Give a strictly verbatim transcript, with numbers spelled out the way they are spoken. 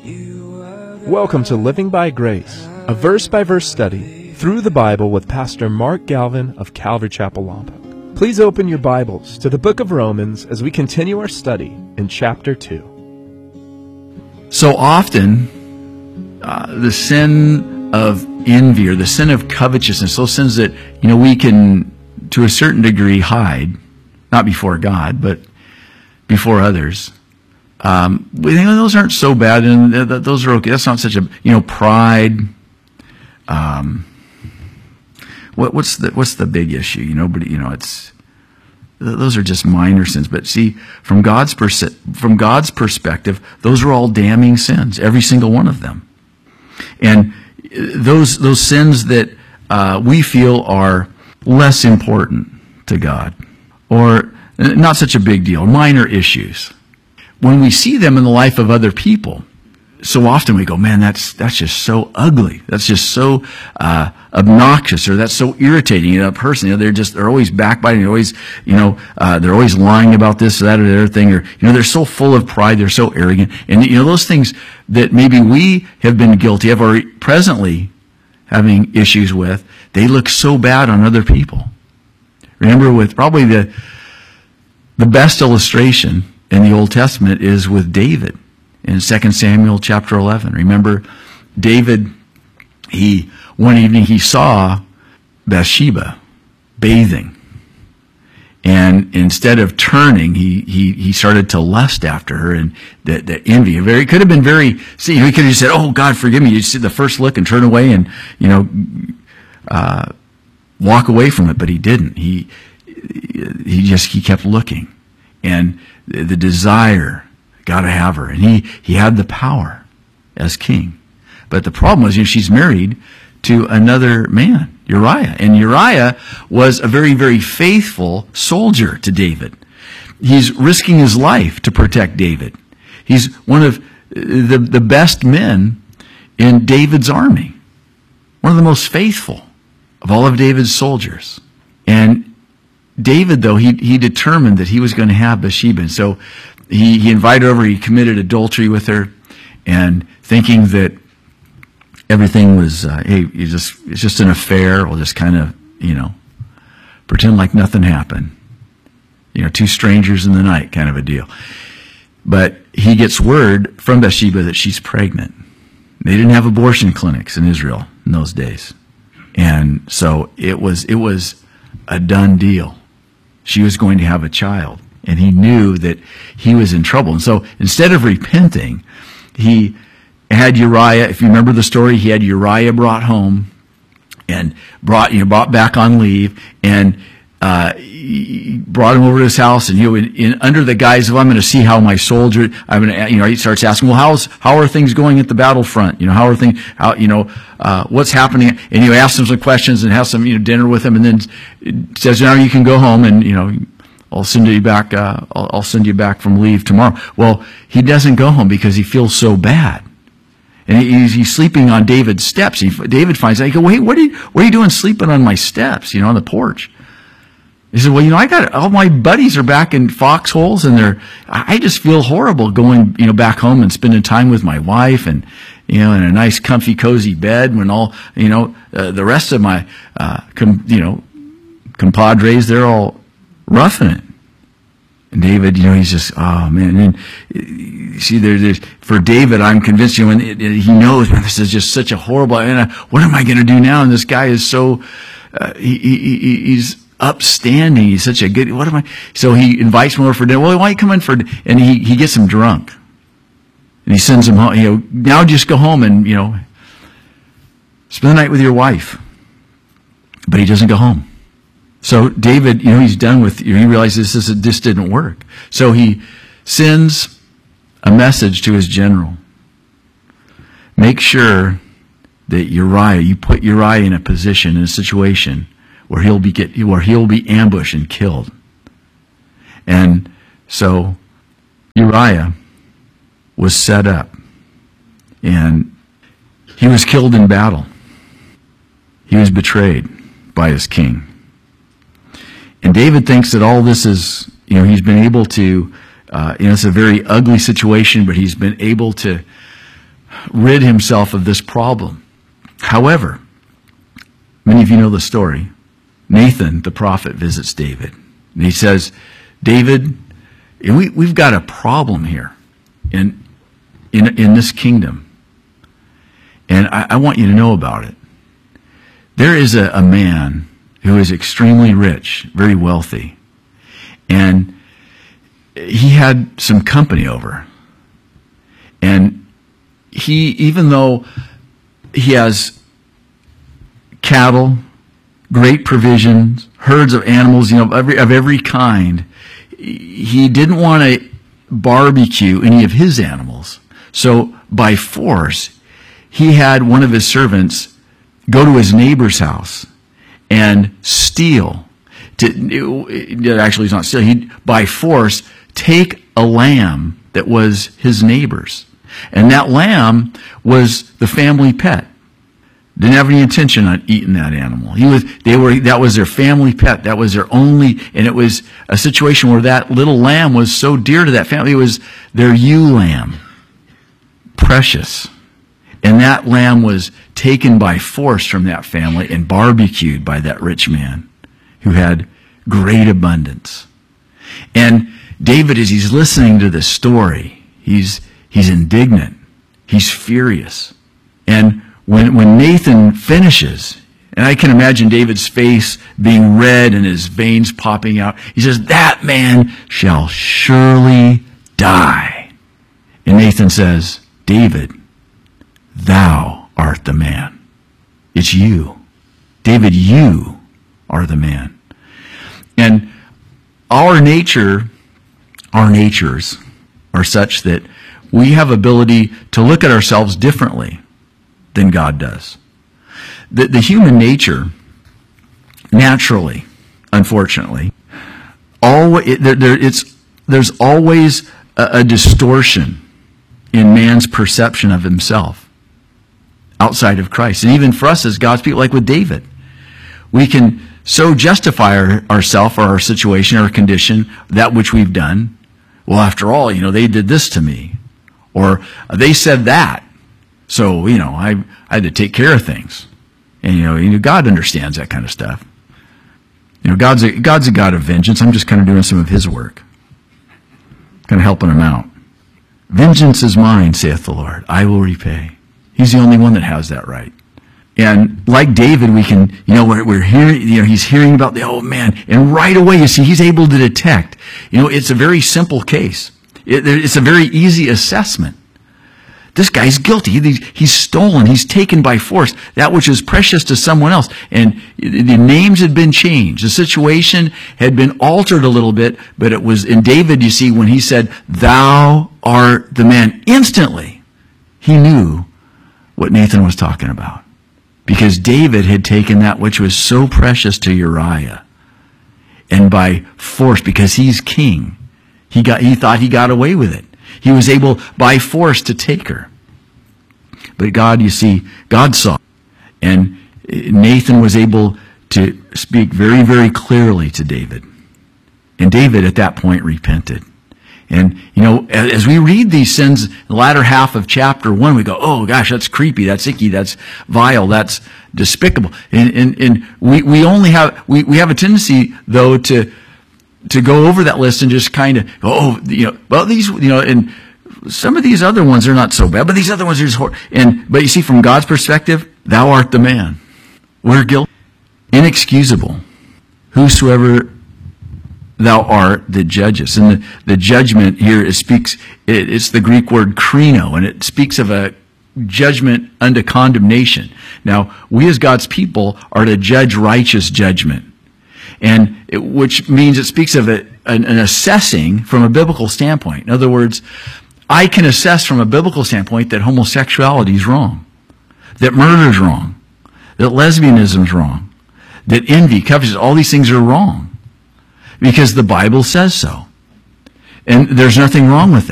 Welcome to Living by Grace, a verse-by-verse study through the Bible with Pastor Mark Galvin of Calvary Chapel, Lompoc. Please open your Bibles to the book of Romans as we continue our study in chapter two. So often, uh, the sin of envy or the sin of covetousness, those sins that, you know, we can, to a certain degree, hide, not before God, but before others. Um, we think, oh, those aren't so bad, and th- th- those are okay. That's not such a, you know, pride. Um, what, what's the what's the big issue? You know, but you know, it's th- those are just minor sins. But see, from God's pers- from God's perspective, those are all damning sins, every single one of them. And those those sins that uh, we feel are less important to God, or not such a big deal, minor issues. When we see them in the life of other people, so often we go, man, that's that's just so ugly. That's just so uh, obnoxious, or that's so irritating. You know, a person, you know, they're just they're always backbiting. They're always, you know, uh, they're always lying about this or that or the other thing, or you know, they're so full of pride. They're so arrogant, and you know, those things that maybe we have been guilty of or presently having issues with, they look so bad on other people. Remember, with probably the the best illustration in the Old Testament is with David in Second Samuel chapter eleven. Remember, David, he one evening he saw Bathsheba bathing. And instead of turning, he he he started to lust after her, and the, the envy. Very could have been very. See, he could have just said, "Oh God, forgive me." You see the first look and turn away, and you know, uh, walk away from it. But he didn't. He he just he kept looking, and the, the desire, got to have her, and he he had the power as king. But the problem was, you know, she's married to another man, Uriah. And Uriah was a very, very faithful soldier to David. He's risking his life to protect David. He's one of the, the best men in David's army. One of the most faithful of all of David's soldiers. And David, though, he, he determined that he was going to have Bathsheba. And so he, he invited her over, he committed adultery with her, and thinking that everything was, uh, hey, you just, it's just an affair. We'll just kind of, you know, pretend like nothing happened. You know, two strangers in the night kind of a deal. But he gets word from Bathsheba that she's pregnant. They didn't have abortion clinics in Israel in those days. And so it was, it was a done deal. She was going to have a child. And he knew that he was in trouble. And so instead of repenting, he had Uriah, if you remember the story, he had Uriah brought home and brought, you know, brought back on leave, and uh, he brought him over to his house, and you know, in, in, under the guise of, I'm going to see how my soldier, I'm going to, you know, he starts asking, well, how's, how are things going at the battlefront? You know, how are things, how, you know, uh, what's happening? And you ask him some questions and have some, you know, dinner with him, and then says, now you can go home, and, you know, I'll send you back, uh, I'll, I'll send you back from leave tomorrow. Well, he doesn't go home because he feels so bad. And he's, he's sleeping on David's steps. He, David finds out. He goes, wait, what are, you, what are you doing sleeping on my steps, you know, on the porch? He said, well, you know, I got, all my buddies are back in foxholes, and they're, I just feel horrible going, you know, back home and spending time with my wife, and, you know, in a nice, comfy, cozy bed when all, you know, uh, the rest of my, uh, com, you know, compadres, they're all roughing it. And David, you know, he's just, oh man. And you see, there, there's, for David, I'm convinced, you know, and it, it, he knows, man, this is just such a horrible, and uh, what am I going to do now? And this guy is so, uh, he, he, he's upstanding. He's such a good, what am I? So he invites him over for dinner. Well, why don't you come in for, and he, he gets him drunk. And he sends him home, you know, now just go home and, you know, spend the night with your wife. But he doesn't go home. So David, you know, he's done with, you know, he realizes this, this didn't work. So he sends a message to his general. Make sure that Uriah, you put Uriah in a position, in a situation where he'll be get, where he'll be ambushed and killed. And so Uriah was set up, and he was killed in battle. He was betrayed by his king. And David thinks that all this is, you know, he's been able to, uh, you know, it's a very ugly situation, but he's been able to rid himself of this problem. However, many of you know the story. Nathan, the prophet, visits David. And he says, David, we, we've got a problem here in, in, in this kingdom. And I, I want you to know about it. There is a, a man who is extremely rich, very wealthy. And he had some company over. And he, even though he has cattle, great provisions, herds of animals, you know, of every, of every kind, he didn't want to barbecue any of his animals. So by force, he had one of his servants go to his neighbor's house and steal. To, actually, he's not steal. He'd, by force, take a lamb that was his neighbor's. And that lamb was the family pet. Didn't have any intention on eating that animal. He was, they were, that was their family pet. That was their only, and it was a situation where that little lamb was so dear to that family. It was their ewe lamb. Precious. And that lamb was taken by force from that family and barbecued by that rich man who had great abundance. And David, as he's listening to this story, he's, he's indignant. He's furious. And when, when Nathan finishes, and I can imagine David's face being red and his veins popping out, he says, that man shall surely die. And Nathan says, David, thou art the man. It's you. David, you are the man. And our nature, our natures are such that we have ability to look at ourselves differently than God does. The, the human nature, naturally, unfortunately, always, there, there, it's, there's always a, a distortion in man's perception of himself outside of Christ. And even for us as God's people, like with David, we can so justify our, ourselves or our situation or condition, that which we've done. Well, after all, you know, they did this to me. Or they said that. So, you know, I, I had to take care of things. And, you know, you know, God understands that kind of stuff. You know, God's a, God's a God of vengeance. I'm just kind of doing some of his work. Kind of helping him out. Vengeance is mine, saith the Lord. I will repay. He's the only one that has that right. And like David, we can, you know, we're, we're hearing, you know, he's hearing about the, oh man, and right away, you see, he's able to detect. You know, it's a very simple case. It, it's a very easy assessment. This guy's guilty. He, he's stolen. He's taken by force that which is precious to someone else. And the names had been changed. The situation had been altered a little bit, but it was in David, you see, when he said, thou art the man, instantly he knew what Nathan was talking about. Because David had taken that which was so precious to Uriah, and by force, because he's king, he got, he thought he got away with it. He was able by force to take her. But God, you see, God saw. And Nathan was able to speak very, very clearly to David. And David at that point repented. And, you know, as we read these sins, the latter half of chapter one, we go, oh gosh, that's creepy, that's icky, that's vile, that's despicable. And, and, and we, we only have, we, we have a tendency, though, to, to go over that list and just kind of, oh, you know, well, these, you know, and some of these other ones are not so bad, but these other ones are just horrible. And, but you see, from God's perspective, thou art the man. We're guilty. Inexcusable. Whosoever thou art that judgest. And the, the judgment here, it speaks, it, it's the Greek word krino, and it speaks of a judgment unto condemnation. Now, we as God's people are to judge righteous judgment. And it, which means it speaks of a, an, an assessing from a biblical standpoint. In other words, I can assess from a biblical standpoint that homosexuality is wrong, that murder is wrong, that lesbianism is wrong, that envy, covetousness, all these things are wrong. Because the Bible says so. And there's nothing wrong with that.